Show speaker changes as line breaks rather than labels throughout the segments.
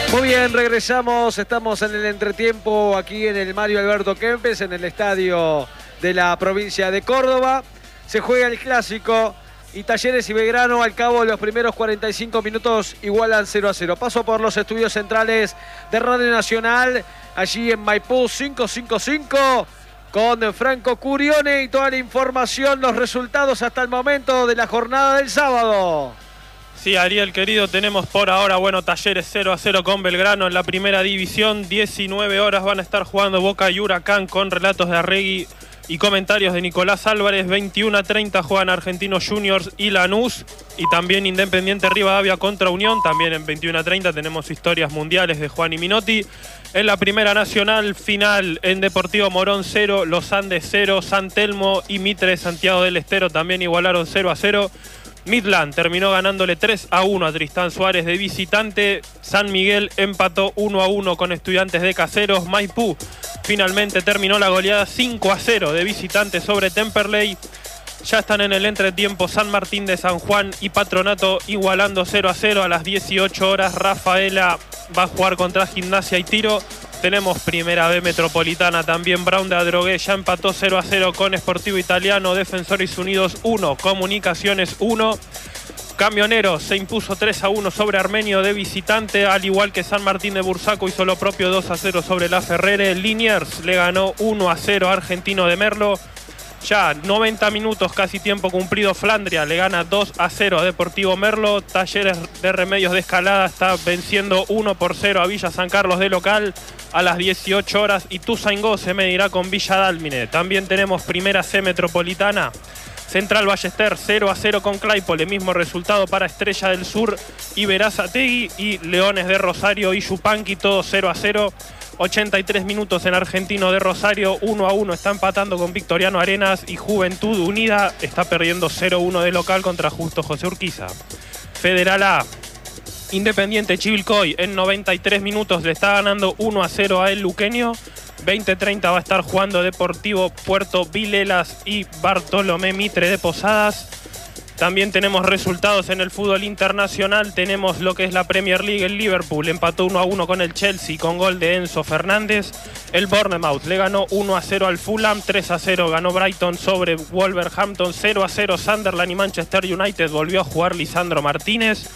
Muy bien, regresamos, estamos en el entretiempo aquí en el Mario Alberto Kempes, en el estadio de la provincia de Córdoba. Se juega el clásico y Talleres y Belgrano al cabo de los primeros 45 minutos igualan 0-0. Paso por los estudios centrales de Radio Nacional, allí en Maipú 555, con Franco Curione y toda la información, los resultados hasta el momento de la jornada del sábado.
Sí, Ariel, querido, tenemos por ahora, Talleres 0-0 con Belgrano en la primera división. 19 horas van a estar jugando Boca y Huracán con relatos de Arregui y comentarios de Nicolás Álvarez. 21:30 juegan Argentinos Juniors y Lanús. Y también Independiente Rivadavia contra Unión. También en 21:30 tenemos historias mundiales de Juan y Minotti. En la primera nacional final en Deportivo Morón 0, Los Andes 0, San Telmo y Mitre Santiago del Estero también igualaron 0-0. Midland terminó ganándole 3-1 a Tristán Suárez de visitante. San Miguel empató 1-1 con Estudiantes de Caseros. Maipú finalmente terminó la goleada 5-0 de visitante sobre Temperley. Ya están en el entretiempo San Martín de San Juan y Patronato igualando 0-0 a las 18 horas. Rafaela va a jugar contra Gimnasia y Tiro. Tenemos Primera B Metropolitana también. Brown de Adrogué ya empató 0-0 con Sportivo Italiano. Defensores Unidos 1, Comunicaciones 1. Camioneros se impuso 3-1 sobre Armenio de visitante, al igual que San Martín de Bursaco hizo lo propio 2-0 sobre La Ferrere. Liniers le ganó 1-0 a Argentino de Merlo. Ya 90 minutos, casi tiempo cumplido, Flandria le gana 2-0 a Deportivo Merlo. Talleres de Remedios de Escalada está venciendo 1-0 a Villa San Carlos de local a las 18 horas. Y Ituzaingó se medirá con Villa Dálmine. También tenemos Primera C Metropolitana. Central Ballester 0-0 con Claypole, mismo resultado para Estrella del Sur y Verazategui. Y Leones de Rosario y Yupanqui, todo 0-0. 83 minutos en Argentino de Rosario, 1-1 está empatando con Victoriano Arenas y Juventud Unida está perdiendo 0-1 de local contra Justo José Urquiza. Federal A, Independiente Chivilcoy en 93 minutos le está ganando 1-0 a El Luqueño. 20:30 va a estar jugando Deportivo Puerto Vilelas y Bartolomé Mitre de Posadas. También tenemos resultados en el fútbol internacional. Tenemos lo que es la Premier League. El Liverpool empató 1-1 con el Chelsea con gol de Enzo Fernández. El Bournemouth le ganó 1-0 al Fulham. 3-0 ganó Brighton sobre Wolverhampton. 0-0 Sunderland y Manchester United volvió a jugar Lisandro Martínez.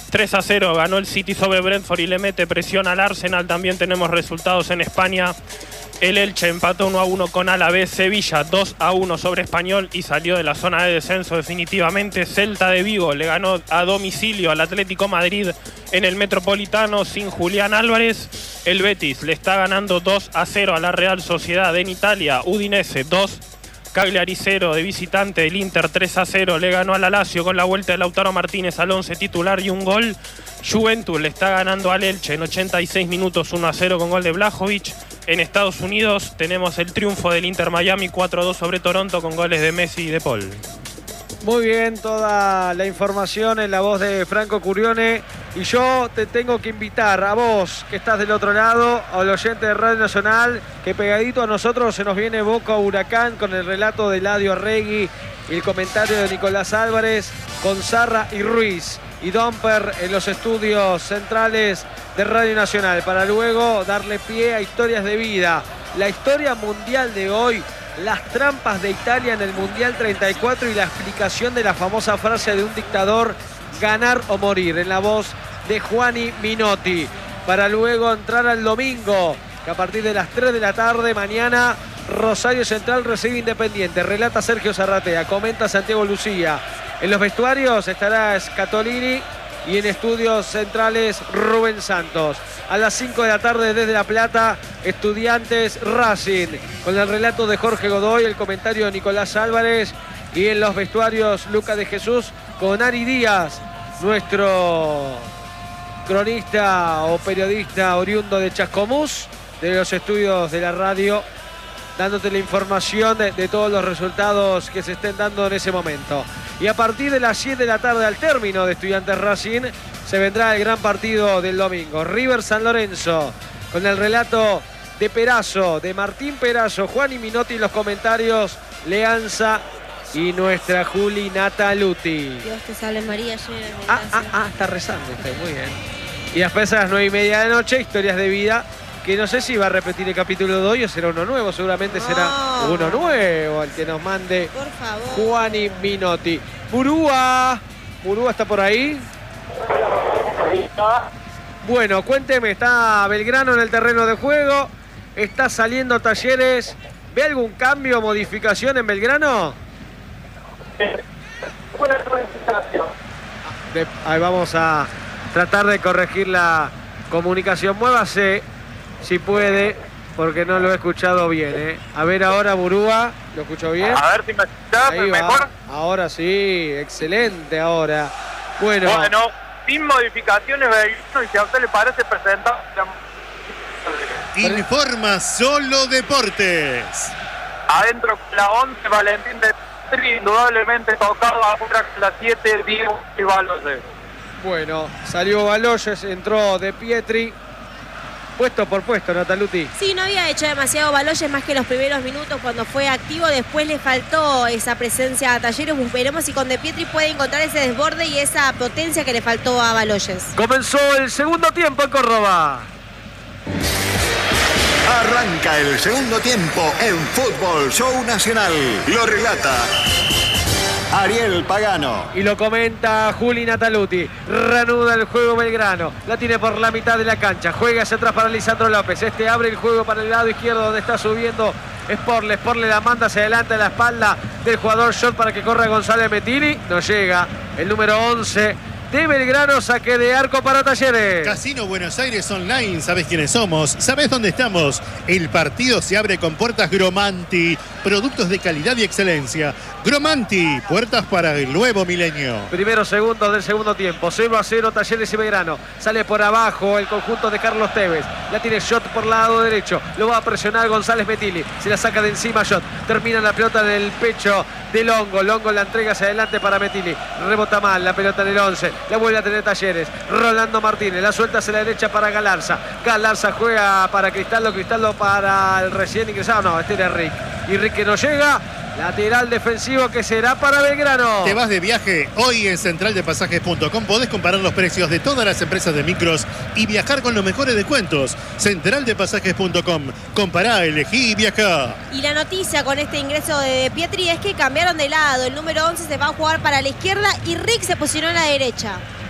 3-0 ganó el City sobre Brentford y le mete presión al Arsenal. También tenemos resultados en España. El Elche empató 1-1 con Alavés. Sevilla 2-1 sobre Español y salió de la zona de descenso definitivamente. Celta de Vigo le ganó a domicilio al Atlético Madrid en el Metropolitano sin Julián Álvarez. El Betis le está ganando 2-0 a la Real Sociedad en Italia. Udinese 2, Cagliari 0 de visitante. El Inter 3-0 le ganó al Lazio con la vuelta de Lautaro Martínez al 11 titular y un gol. Juventus le está ganando al Elche en 86 minutos 1-0 con gol de Blajovic. En Estados Unidos tenemos el triunfo del Inter Miami 4-2 sobre Toronto con goles de Messi y de Paul.
Muy bien, toda la información en la voz de Franco Curione. Y yo te tengo que invitar a vos, que estás del otro lado, al oyente de Radio Nacional, que pegadito a nosotros se nos viene Boca Huracán con el relato de Eladio Arregui y el comentario de Nicolás Álvarez con Zarra y Ruiz y Domper en los estudios centrales de Radio Nacional, para luego darle pie a historias de vida. La historia mundial de hoy, las trampas de Italia en el Mundial 34 y la explicación de la famosa frase de un dictador: ganar o morir, en la voz de Juani Minotti, para luego entrar al domingo, que a partir de las 3 de la tarde mañana Rosario Central recibe Independiente. Relata Sergio Zarratea, comenta Santiago Lucía. En los vestuarios estará Scatolini y en estudios centrales Rubén Santos. A las 5 de la tarde desde La Plata, Estudiantes Racing, con el relato de Jorge Godoy, el comentario de Nicolás Álvarez, y en los vestuarios Lucas de Jesús con Ari Díaz, nuestro cronista o periodista oriundo de Chascomús, de los estudios de la radio, dándote la información de todos los resultados que se estén dando en ese momento. Y a partir de las 7 de la tarde, al término de Estudiantes Racing, se vendrá el gran partido del domingo. River San Lorenzo, con el relato de Perazo, de Martín Perazo, Juan y Minotti en los comentarios, Leanza y nuestra Juli Nataluti.
Dios te salve María, llena de
gracia. Está rezando usted, muy bien. Y después a las 9:30 de la noche, Historias de Vida, que no sé si va a repetir el capítulo de hoy o será uno nuevo. Seguramente será uno nuevo el que nos mande
por favor.
Juani Minotti. Murúa está por ahí. Bueno, cuénteme, está Belgrano en el terreno de juego, está saliendo Talleres. ¿Ve algún cambio o modificación en Belgrano? Ahí vamos a tratar de corregir la comunicación. Muévase, si puede, porque no lo he escuchado bien, A ver ahora, Murúa, ¿lo escucho bien?
A ver si me escuchás mejor.
Ahora sí, excelente ahora. Bueno,
sin modificaciones, y si a usted le parece presentar...
Informa Solo Deportes.
Adentro con la 11, Valentín de Pietri, indudablemente tocado afuera con la 7, Diego y Baloyes.
Bueno, salió Baloyes, entró de Pietri. Puesto por puesto, Nataluti.
Sí, no había hecho demasiado Baloyes más que los primeros minutos cuando fue activo. Después le faltó esa presencia a Talleres. Veremos si con De Pietri puede encontrar ese desborde y esa potencia que le faltó a Baloyes.
Comenzó el segundo tiempo en Córdoba.
Arranca el segundo tiempo en Fútbol Show Nacional. Lo relata Ariel Pagano.
Y lo comenta Juli Nataluti. Reanuda el juego Belgrano. La tiene por la mitad de la cancha. Juega hacia atrás para Lisandro López. Este abre el juego para el lado izquierdo donde está subiendo Sporle. Sporle la manda hacia adelante a la espalda del jugador Shot para que corra González Metilli. No llega. El número 11 de Belgrano, saque de arco para Talleres.
Casino Buenos Aires Online, ¿sabes quiénes somos? ¿Sabes dónde estamos? El partido se abre con puertas Gromanti, productos de calidad y excelencia. Gromanti, puertas para el nuevo milenio.
Primeros segundos del segundo tiempo, 0-0 Talleres y Belgrano. Sale por abajo el conjunto de Carlos Tevez. La tiene Shot por el lado derecho. Lo va a presionar González Metilli. Se la saca de encima Shot. Termina la pelota en el pecho de Longo. Longo la entrega hacia adelante para Metilli. Rebota mal la pelota en el 11. La vuelve a tener Talleres. Rolando Martínez. La suelta hacia la derecha para Galarza. Galarza juega para Cristaldo. Cristaldo para el recién ingresado. No, este era Rick. Y Rick que no llega. Lateral defensivo que será para Belgrano.
Te vas de viaje. Hoy en centraldepasajes.com podés comparar los precios de todas las empresas de micros y viajar con los mejores descuentos. Centraldepasajes.com. Compará, elegí y viajá.
Y la noticia con este ingreso de Pietri es que cambiaron de lado. El número 11 se va a jugar para la izquierda y Rick se posicionó en la derecha.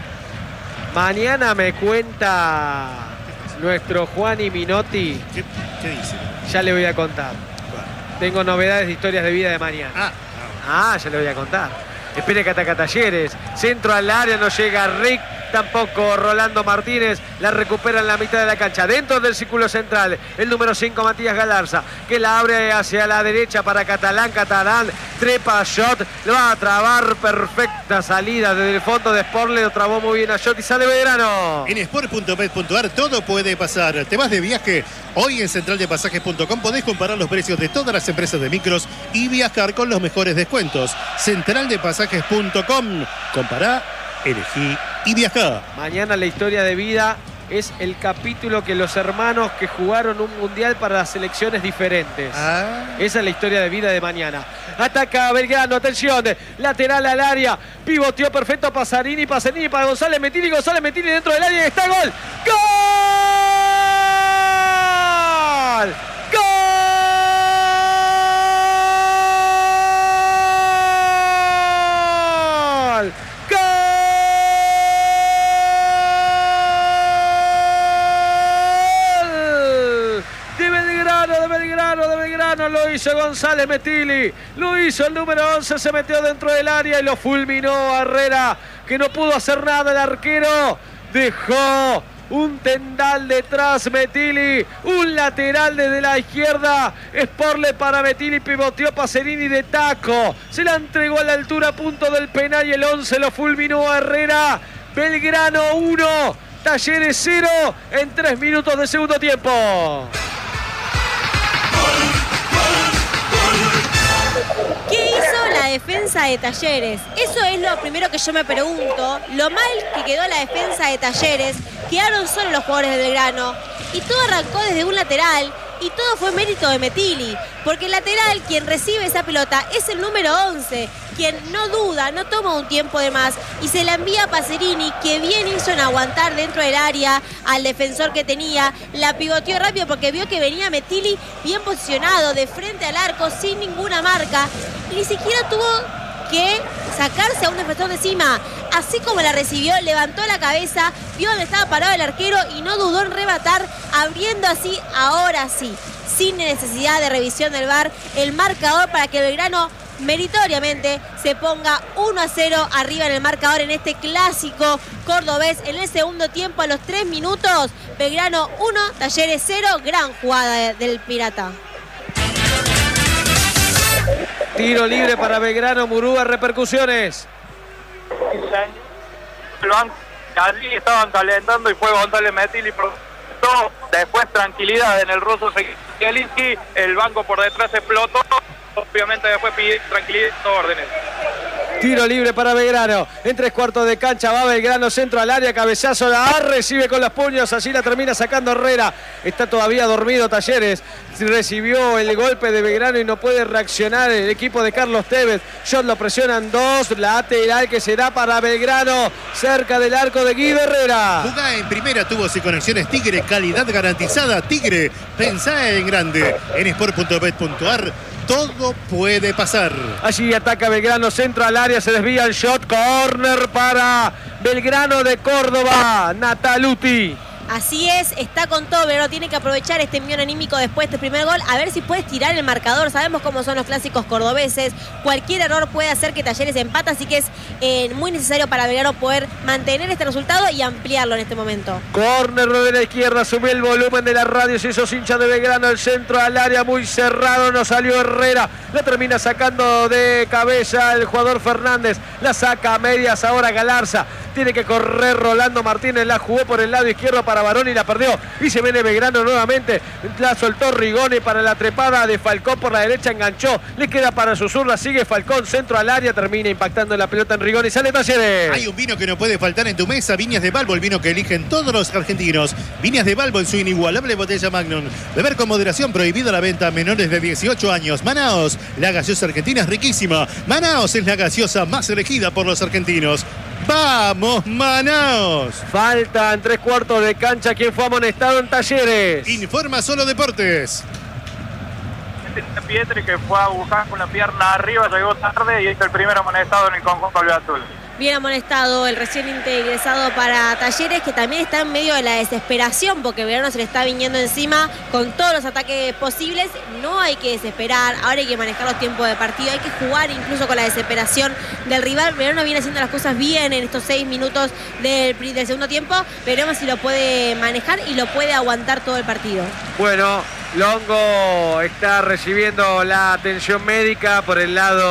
Mañana me cuenta nuestro Juani Minotti.
¿Qué dice?
Ya le voy a contar. Tengo novedades de Historias de Vida de mañana. Ya le voy a contar. Espere que ataca Talleres. Centro al área, no llega Rick. Tampoco Rolando Martínez. La recupera en la mitad de la cancha. Dentro del círculo central. El número 5, Matías Galarza. Que la abre hacia la derecha para Catalán. Catalán trepa a Shot. Lo va a trabar. Perfecta salida desde el fondo de Sporle. Lo trabó muy bien a Shot y sale Belgrano.
En sport.bet.ar todo puede pasar. Te vas de viaje. Hoy en centraldepasajes.com podés comparar los precios de todas las empresas de micros y viajar con los mejores descuentos. Centraldepasajes.com. Compará, elegí y viajá.
Mañana la Historia de Vida es el capítulo que los hermanos que jugaron un mundial para las selecciones diferentes. Esa es la Historia de Vida de mañana. Ataca Belgrano, atención, lateral al área, pivoteó perfecto Pasarini para González Metilli, dentro del área y está gol. ¡Gol! ¡Gol! De Belgrano lo hizo González Metilli, lo hizo el número 11, se metió dentro del área y lo fulminó a Herrera, que no pudo hacer nada el arquero, dejó un tendal detrás Metilli, un lateral desde la izquierda, Sporle para Metilli, pivoteó Pacerini de taco, se la entregó a la altura a punto del penal y el 11 lo fulminó a Herrera. Belgrano 1, Talleres 0 en 3 minutos de segundo tiempo.
¿Qué hizo la defensa de Talleres? Eso es lo primero que yo me pregunto. Lo mal que quedó la defensa de Talleres. Quedaron solos los jugadores de Belgrano. Y todo arrancó desde un lateral y todo fue mérito de Metilli, porque el lateral, quien recibe esa pelota, es el número 11, quien no duda, no toma un tiempo de más y se la envía a Pacerini, que bien hizo en aguantar dentro del área al defensor que tenía, la pivoteó rápido porque vio que venía Metilli bien posicionado, de frente al arco, sin ninguna marca, y ni siquiera tuvo que sacarse a un defensor de encima. Así como la recibió, levantó la cabeza, vio dónde estaba parado el arquero y no dudó en rematar, abriendo así, ahora sí, sin necesidad de revisión del VAR, el marcador para que Belgrano meritoriamente se ponga 1-0 arriba en el marcador en este clásico cordobés. En el segundo tiempo, a los 3 minutos, Belgrano 1, Talleres 0, gran jugada del Pirata.
Tiro libre para Belgrano, Murúa, repercusiones.
Allí estaban calentando y fue González Metilli. Después tranquilidad en el ruso Zielinski, el banco por detrás explotó. Obviamente después pidió tranquilidad y órdenes.
Tiro libre para Belgrano. En 3/4 de cancha va Belgrano, centro al área, cabezazo, recibe con los puños, allí la termina sacando Herrera. Está todavía dormido Talleres. Recibió el golpe de Belgrano y no puede reaccionar el equipo de Carlos Tevez. Shot lo presionan 2, lateral que será para Belgrano, cerca del arco de Guido Herrera.
Jugá en primera, tubos y conexiones Tigre, calidad garantizada. Tigre, pensá en grande. En sport.bet.ar. Todo puede pasar.
Allí ataca Belgrano, centro al área, se desvía el shot, córner para Belgrano de Córdoba, Nataluti.
Así es, está con todo, pero tiene que aprovechar este envío anímico después de este primer gol, a ver si puede estirar el marcador. Sabemos cómo son los clásicos cordobeses, cualquier error puede hacer que Talleres empate, así que es muy necesario para Belgrano poder mantener este resultado y ampliarlo en este momento.
Córner de la izquierda, subió el volumen de la radio, se hizo hincha de Belgrano, el centro al área muy cerrado, no salió Herrera, la termina sacando de cabeza el jugador Fernández, la saca a medias ahora Galarza. Tiene que correr Rolando Martínez, la jugó por el lado izquierdo para Barón y la perdió. Y se viene Belgrano nuevamente, la soltó Rigoni para la trepada de Falcón por la derecha, enganchó, le queda para su zurda, sigue Falcón, centro al área, termina impactando la pelota en Rigoni, sale Talleres.
Hay un vino que no puede faltar en tu mesa, Viñas de Balbo, el vino que eligen todos los argentinos. Viñas de Balbo en su inigualable botella Magnum. Beber con moderación, prohibido la venta a menores de 18 años. Manaos, la gaseosa argentina es riquísima. Manaos es la gaseosa más elegida por los argentinos. ¡Vamos, Manaos!
Faltan 3/4 de cancha. ¿Quién fue amonestado en Talleres?
Informa Solo Deportes.
Pietri, que fue a buscar con la pierna arriba, llegó tarde y es el primer amonestado en el conjunto albiazul.
Bien amonestado el recién ingresado para Talleres, que también está en medio de la desesperación porque Belgrano se le está viniendo encima con todos los ataques posibles. No hay que desesperar, ahora hay que manejar los tiempos de partido, hay que jugar incluso con la desesperación del rival. Belgrano viene haciendo las cosas bien en estos 6 minutos del segundo tiempo. Veremos si lo puede manejar y lo puede aguantar todo el partido.
Bueno, Longo está recibiendo la atención médica por el lado